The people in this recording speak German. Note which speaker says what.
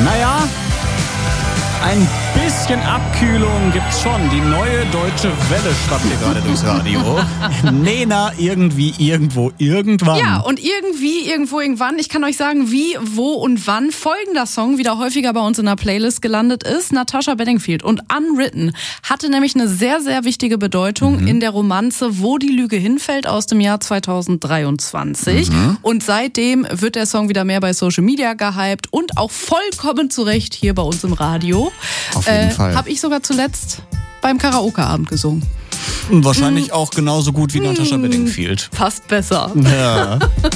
Speaker 1: Naja, ein bisschen Abkühlung gibt's schon. Die neue deutsche Welle schwappt hier gerade durchs Radio. Nena, irgendwie, irgendwo, irgendwann.
Speaker 2: Ja, und irgendwie, irgendwo, irgendwann. Ich kann euch sagen, wie, wo und wann folgender Song wieder häufiger bei uns in der Playlist gelandet ist. Natasha Bedingfield und Unwritten hatte nämlich eine sehr, sehr wichtige Bedeutung in der Romanze Wo die Lüge hinfällt aus dem Jahr 2023. Und seitdem wird der Song wieder mehr bei Social Media gehypt und auch vollkommen zu Recht hier bei uns im Radio.
Speaker 1: Auf jeden Fall.
Speaker 2: Habe ich sogar zuletzt beim Karaoke-Abend gesungen.
Speaker 1: Wahrscheinlich auch genauso gut wie Natasha Bedingfield.
Speaker 2: Fast besser.
Speaker 1: Ja.